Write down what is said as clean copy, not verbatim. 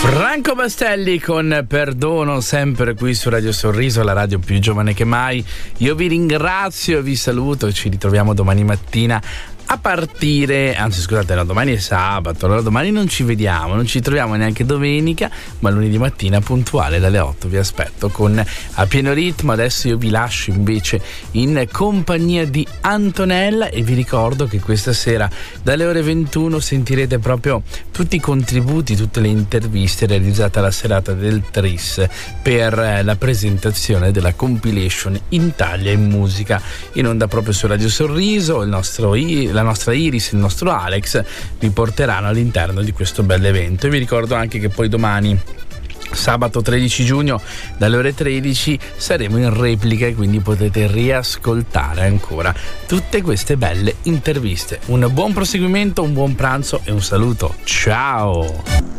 Franco Bastelli con Perdono, sempre qui su Radio Sorriso, la radio più giovane che mai. Io vi ringrazio, vi saluto, ci ritroviamo domani mattina a partire, anzi scusate, no, domani è sabato, allora domani non ci vediamo, non ci troviamo neanche domenica, ma lunedì mattina puntuale dalle 8 vi aspetto con A Pieno Ritmo. Adesso io vi lascio invece in compagnia di Antonella e vi ricordo che questa sera dalle ore 21 sentirete proprio tutti i contributi, tutte le interviste realizzate alla serata del Tris per la presentazione della compilation Italia in musica, in onda proprio su Radio Sorriso. La nostra Iris, il nostro Alex vi porteranno all'interno di questo bell'evento. E vi ricordo anche che poi domani, sabato 13 giugno dalle ore 13, saremo in replica e quindi potete riascoltare ancora tutte queste belle interviste. Un buon proseguimento, un buon pranzo e un saluto. Ciao!